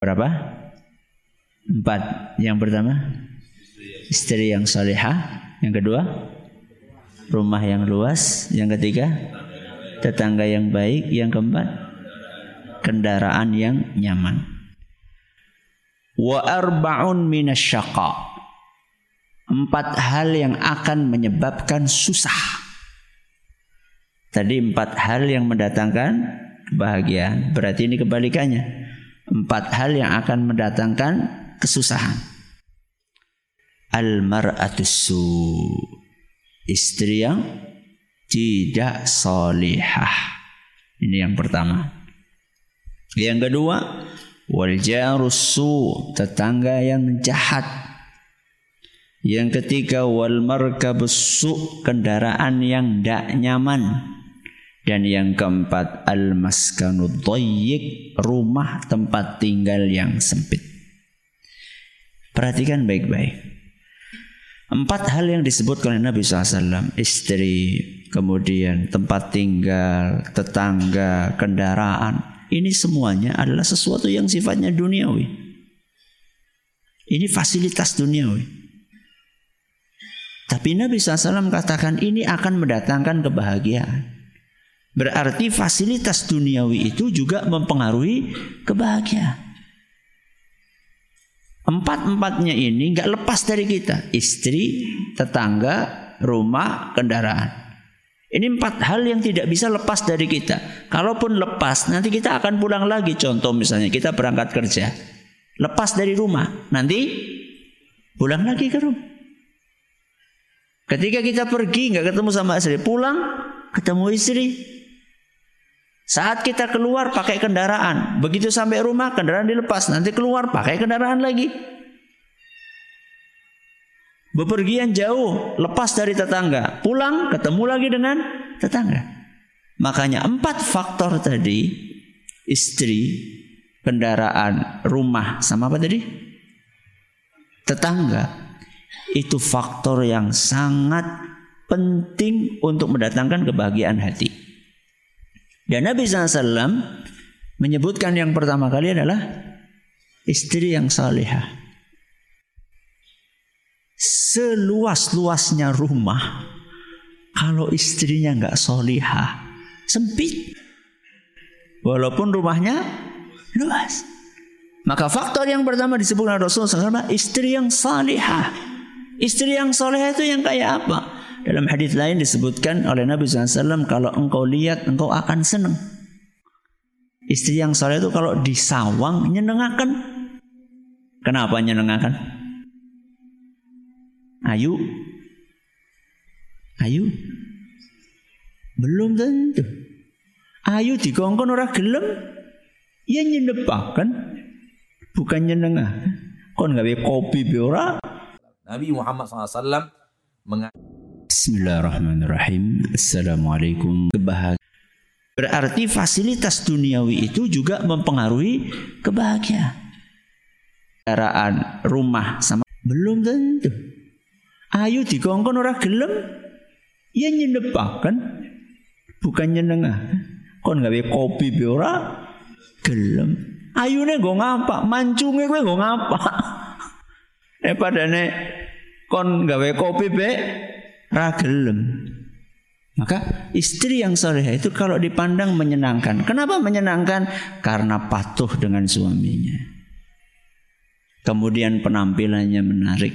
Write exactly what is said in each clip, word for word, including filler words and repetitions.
Berapa? Empat. Yang pertama, istri yang salihah. Yang kedua, rumah yang luas. Yang ketiga, tetangga yang baik. Yang keempat, kendaraan yang nyaman. Wa arba'un minasyaqa. Empat hal yang akan menyebabkan susah. Tadi empat hal yang mendatangkan kebahagiaan. Berarti ini kebalikannya. Empat hal yang akan mendatangkan kesusahan. Al-mar'atus su'. Istri yang tidak salihah. Ini yang pertama. Yang kedua, wal jarus su'. Tetangga yang jahat. Yang ketiga, wal markabus su'. Kendaraan yang tidak nyaman. Dan yang keempat, al-maskanud dhayyiq, rumah tempat tinggal yang sempit. Perhatikan baik-baik. Empat hal yang disebutkan oleh Nabi shallallahu alaihi wasallam, istri, kemudian tempat tinggal, tetangga, kendaraan, ini semuanya adalah sesuatu yang sifatnya duniawi. Ini fasilitas duniawi. Tapi Nabi shallallahu alaihi wasallam katakan ini akan mendatangkan kebahagiaan. Berarti fasilitas duniawi itu juga mempengaruhi kebahagiaan. Empat-empatnya ini nggak lepas dari kita. Istri, tetangga, rumah, kendaraan. Ini empat hal yang tidak bisa lepas dari kita. Kalaupun lepas, nanti kita akan pulang lagi. Contoh misalnya kita berangkat kerja, lepas dari rumah, nanti pulang lagi ke rumah. Ketika kita pergi nggak ketemu sama istri, pulang ketemu istri. Saat kita keluar pakai kendaraan, begitu sampai rumah kendaraan dilepas, nanti keluar pakai kendaraan lagi. Bepergian jauh, lepas dari tetangga, pulang ketemu lagi dengan tetangga. Makanya empat faktor tadi, istri, kendaraan, rumah, sama apa tadi? Tetangga. Itu faktor yang sangat penting untuk mendatangkan kebahagiaan hati. Dan Nabi shallallahu alaihi wasallam menyebutkan yang pertama kali adalah istri yang salihah. Seluas-luasnya rumah, kalau istrinya nggak salihah, sempit. Walaupun rumahnya luas. Maka faktor yang pertama disebutkan Rasulullah shallallahu alaihi wasallam, istri yang salihah. Istri yang salihah itu yang kayak apa? Dalam hadis lain disebutkan oleh Nabi shallallahu alaihi wasallam, kalau engkau lihat engkau akan senang. Istri yang saleh itu kalau disawang nyenengaken. Kenapa nyenengaken? Ayu, ayu, belum tentu. Ayu dikongkon ora gelem, ya nyenepaken, bukan nyenengaken. Kon gawe kopi be ora. Nabi Muhammad shallallahu alaihi wasallam mengatakan, Bismillahirrahmanirrahim. Assalamualaikum. Kebahagiaan. Berarti fasilitas duniawi itu juga mempengaruhi kebahagiaan. Kendaraan, rumah, sama belum tentu. Ayu dikongkon ora gelem, ya nyenepaken, bukan nyenengaken. Kon gawe kopi be ora gelem. Ayune nggo ngapa? Mancunge kowe nggo ngapa? Eh padane kon gawe kopi be ragelem. Maka istri yang salehah itu kalau dipandang menyenangkan. Kenapa menyenangkan? Karena patuh dengan suaminya. Kemudian penampilannya menarik.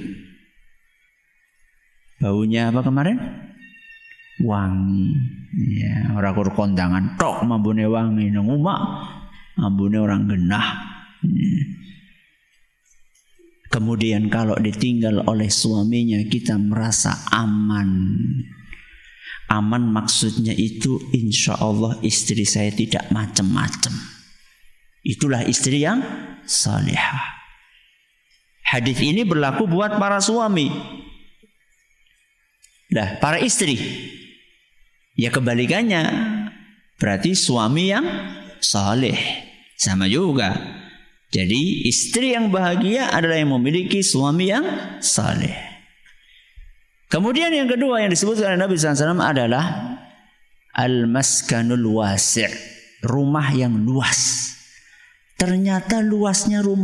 Baunya apa kemarin? Wangi. Ya, ora kur kondangan tok mambune wangi nang omah. Ambune orang genah. Ya. Kemudian kalau ditinggal oleh suaminya kita merasa aman. Aman maksudnya itu insya Allah istri saya tidak macam-macam. Itulah istri yang salihah. Hadis ini berlaku buat para suami. Nah, para istri. Ya kebalikannya. Berarti suami yang saleh. Sama juga. Jadi istri yang bahagia adalah yang memiliki suami yang saleh. Kemudian yang kedua yang disebutkan oleh Nabi shallallahu alaihi wasallam adalah al-maskanul wasi', rumah yang luas. Ternyata luasnya rumah